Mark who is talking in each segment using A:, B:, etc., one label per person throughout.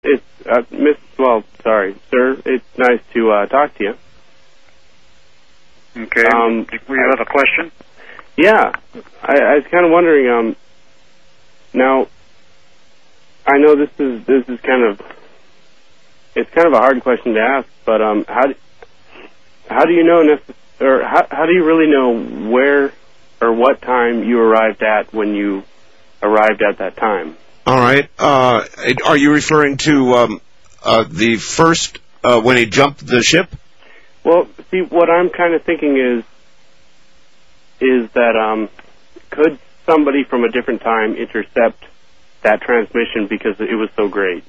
A: sir. It's nice to talk to you.
B: Okay. You have a question?
A: Yeah, I was kind of wondering. Now, I know this is it's kind of a hard question to ask, but how do you know how do you really know where or what time you arrived at when you arrived at that time?
C: All right. Are you referring to the first when he jumped the ship?
A: Well, see, what I'm kind of thinking is that could somebody from a different time intercept that transmission because it was so great?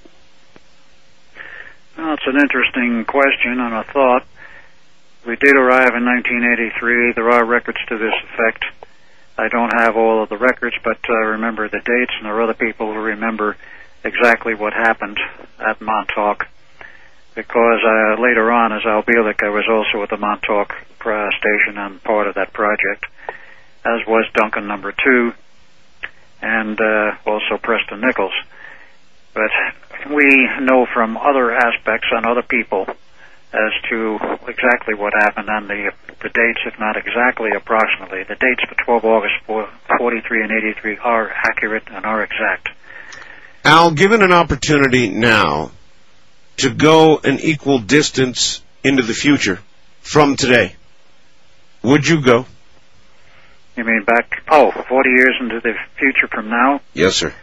B: Well, it's an interesting question and a thought. We did arrive in 1983. There are records to this effect. I don't have all of the records, but I remember the dates, and there are other people who remember exactly what happened at Montauk. Because later on, as Al Bielek, I was also at the Montauk station and part of that project, as was Duncan number 2, and also Preston Nichols. But we know from other aspects and other people as to exactly what happened, and the dates, if not exactly, approximately. The dates for 12 August 43 and 83 are accurate and are exact.
C: Al, given an opportunity now to go an equal distance into the future from today, would you go?
B: You mean back, 40 years into the future from now?
C: Yes, sir.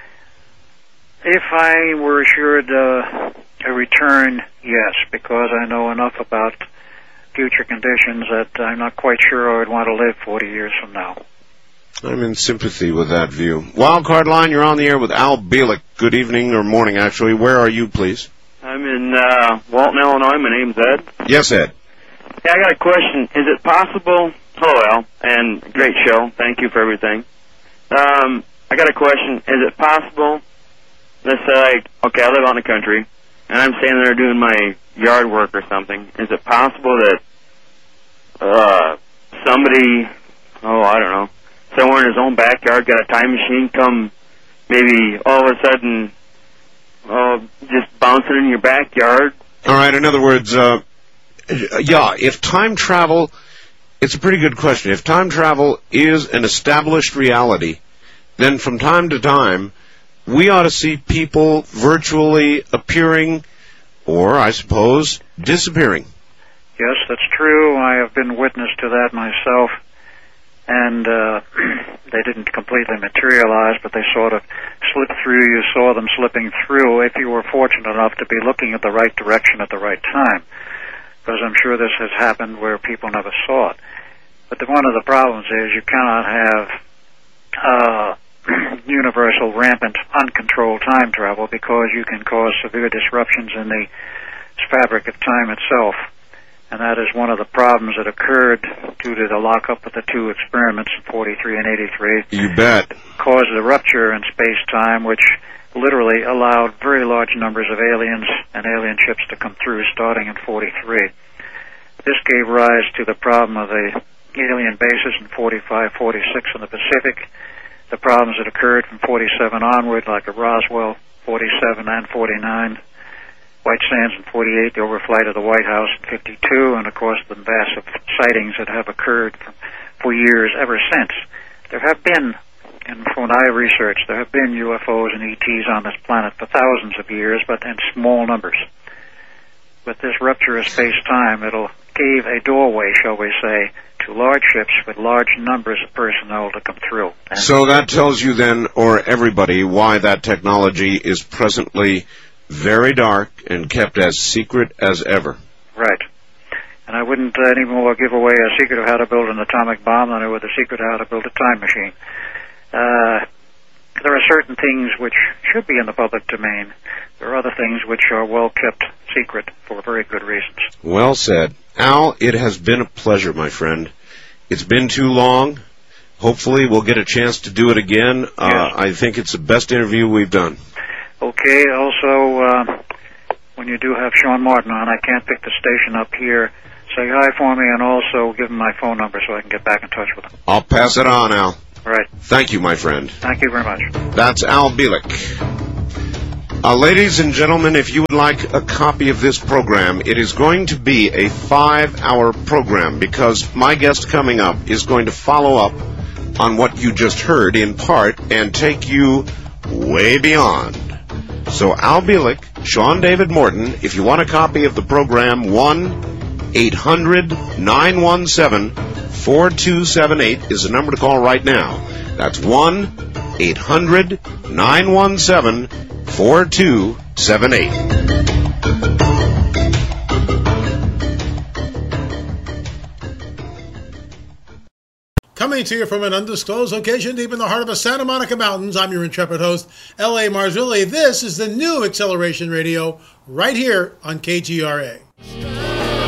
B: If I were assured a return, yes, because I know enough about future conditions that I'm not quite sure I would want to live 40 years from now.
C: I'm in sympathy with that view. Wildcard line, you're on the air with Al Bielek. Good evening, or morning, actually. Where are you, please?
D: I'm in Walton, Illinois. My name's Ed.
C: Yes, Ed.
D: Yeah, I got a question. Is it possible... Hello, Al, and great show. Thank you for everything. I got a question. Is it possible, let's say, okay, I live out in the country, and I'm standing there doing my yard work or something. Is it possible that somebody, I don't know, somewhere in his own backyard got a time machine come maybe all of a sudden just bouncing in your backyard?
C: All right, in other words, if time travel... It's a pretty good question. If time travel is an established reality, then from time to time, we ought to see people virtually appearing, or, I suppose, disappearing.
B: Yes, that's true. I have been witness to that myself, and they didn't completely materialize, but they sort of slipped through. You saw them slipping through if you were fortunate enough to be looking at the right direction at the right time. Because I'm sure this has happened where people never saw it. But one of the problems is you cannot have universal, rampant, uncontrolled time travel because you can cause severe disruptions in the fabric of time itself. And that is one of the problems that occurred due to the lockup of the two experiments in 43 and 83.
C: You bet.
B: Caused a rupture in space-time, which literally allowed very large numbers of aliens and alien ships to come through starting in 43. This gave rise to the problem of the alien bases in 45, 46 in the Pacific, the problems that occurred from 47 onward, like at Roswell, 47 and 49, White Sands in 48, the overflight of the White House in 52, and of course the massive sightings that have occurred for years ever since. There have been, and from what I researched, there have been UFOs and ETs on this planet for thousands of years, but in small numbers. With this rupture of space-time, it'll gave a doorway, shall we say, to large ships with large numbers of personnel to come through. And
C: so that tells you then, or everybody, why that technology is presently very dark and kept as secret as ever.
B: Right. And I wouldn't any more give away a secret of how to build an atomic bomb than I would the secret of how to build a time machine. There are certain things which should be in the public domain. There are other things which are well kept secret for very good reasons.
C: Well said. Al, it has been a pleasure, my friend. It's been too long. Hopefully we'll get a chance to do it again.
B: Yes.
C: I think it's the best interview we've done.
B: Okay, also, when you do have Sean Martin on, I can't pick the station up here. Say hi for me and also give him my phone number so I can get back in touch with him.
C: I'll pass it on, Al.
B: All right.
C: Thank you, my friend.
B: Thank you very much.
C: That's Al Bielek. Ladies and gentlemen, if you would like a copy of this program, it is going to be a 5-hour program because my guest coming up is going to follow up on what you just heard in part and take you way beyond. So Al Bielek, Sean David Morton, if you want a copy of the program, 1-800-917-4278 is the number to call right now. That's 1-800-917-4278.
E: Coming to you from an undisclosed location deep in the heart of the Santa Monica Mountains, I'm your intrepid host, L.A. Marzulli. This is the new Acceleration Radio right here on KGRA.